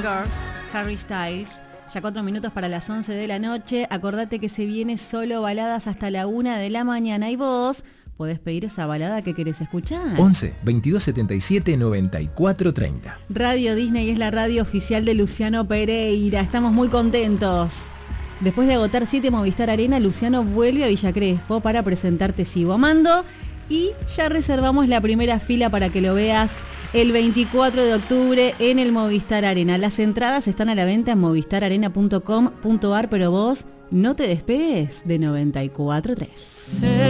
Girls, Harry Styles. Ya 4 minutos para las 11 de la noche. Acordate que se viene solo baladas hasta la 1 de la mañana. Y vos podés pedir esa balada que querés escuchar. 11 22 77 94 30. Radio Disney es la radio oficial de Luciano Pereira. Estamos muy contentos. Después de agotar 7 Movistar Arena, Luciano vuelve a Villa Crespo para presentar Te Sigo Amando. Y ya reservamos la primera fila para que lo veas el 24 de octubre en el Movistar Arena. Las entradas están a la venta en movistararena.com.ar, pero vos no te despegues de 94.3.